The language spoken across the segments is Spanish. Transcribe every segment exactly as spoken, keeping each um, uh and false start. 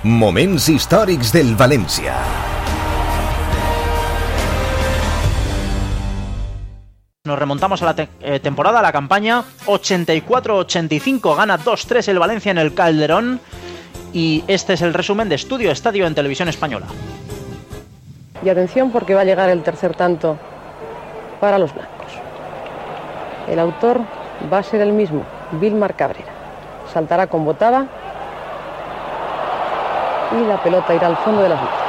Moments històrics del València. Nos remontamos a la te- eh, temporada, la campaña ochenta y cuatro ochenta y cinco, gana dos tres el Valencia en el Calderón, y este es el resumen de Estudio Estadio en Televisión Española. Y atención, porque va a llegar el tercer tanto para los blancos. El autor va a ser el mismo, Vilmar Cabrera. Saltará con botada y la pelota irá al fondo de las mallas.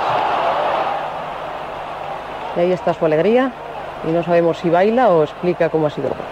Y ahí está su alegría, y no sabemos si baila o explica cómo ha sido el gol.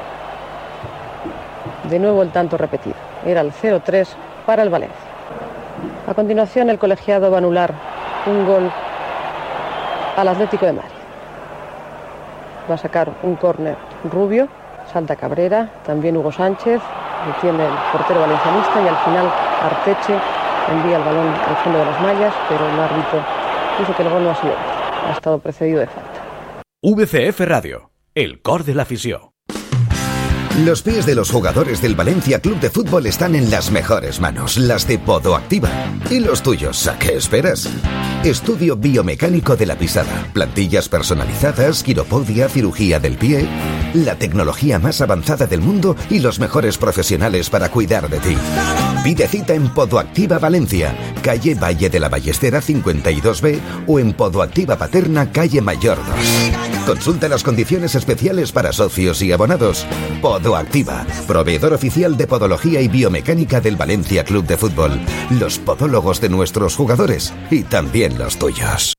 De nuevo el tanto repetido, era el cero tres para el Valencia. A continuación el colegiado va a anular un gol al Atlético de Madrid. Va a sacar un córner Rubio, salta Cabrera, también Hugo Sánchez, detiene el portero valencianista y al final Arteche envía el balón al fondo de las mallas, pero el árbitro dice que el gol no ha sido gol, ha estado precedido de falta. V C F Radio, el cor de la afición. Los pies de los jugadores del Valencia Club de Fútbol están en las mejores manos, las de Podoactiva. ¿Y los tuyos? ¿A qué esperas? Estudio biomecánico de la pisada, plantillas personalizadas, quiropodia, cirugía del pie, la tecnología más avanzada del mundo y los mejores profesionales para cuidar de ti. Pide cita en Podoactiva Valencia, calle Valle de la Ballestera cincuenta y dos B, o en Podoactiva Paterna, calle Mayor dos. Consulta las condiciones especiales para socios y abonados. Podoactiva, proveedor oficial de podología y biomecánica del Valencia Club de Fútbol. Los podólogos de nuestros jugadores y también los tuyos.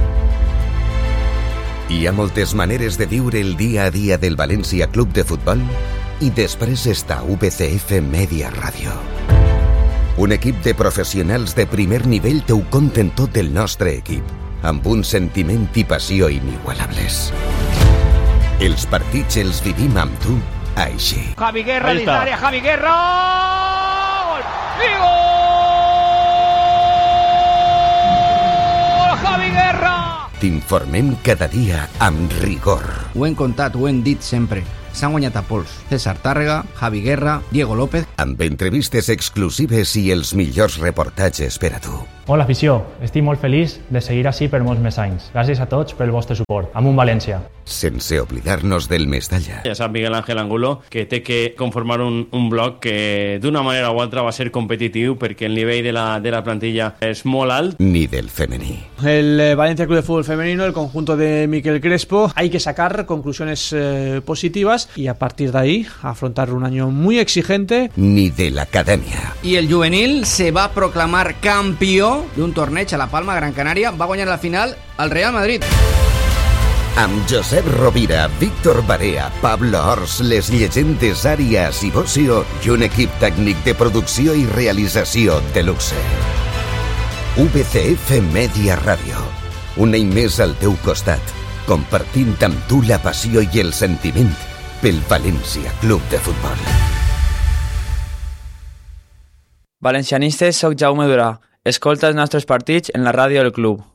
Hi ha moltes maneres de viure el dia a dia del València Club de Futbol i després està V C F Media Ràdio. Un equip de professionals de primer nivell t'ho conten tot el nostre equip, amb un sentiment i passió inigualables. Els partits els vivim amb tu així. Javi Guerra dins l'àrea, Javi Guerra! Gol! I gol! Javi Guerra! T'informem cada dia amb rigor. Ho hem contat, ho hem dit sempre. S'han guanyat a pols. César Tàrrega, Javi Guerra, Diego López. Amb entrevistes exclusives i els millors reportatges per a tu. Hola, afició. Estic molt feliç de seguir així per molts més anys. Gràcies a tots pel vostre suport. Amunt València. Sense oblidar-nos del Mestalla. Ja sap Miguel Ángel Angulo que té que conformar un, un bloc que d'una manera o altra va ser competitiu perquè el nivell de la, de la plantilla és molt alt. Ni del femení. El eh, Valencia Club de Fútbol Femenino, el conjunto de Miquel Crespo, hay que sacar conclusiones eh, positivas y a partir de ahí afrontar un año muy exigente. Ni de la academia. Y el juvenil se va a proclamar campeón de un torneig a La Palma, Gran Canària. Va guanyar la final al Real Madrid. Amb Josep Rovira, Víctor Barea, Pablo Ors, les llegendes Àrias i Bocio i un equip tècnic de producció i realització de luxe. V C F Media Ràdio. Un any més al teu costat, compartint amb tu la passió i el sentiment pel València Club de Futbol. Valencianistes, soc Jaume Durà. Escolta els nostres partits en la ràdio del club.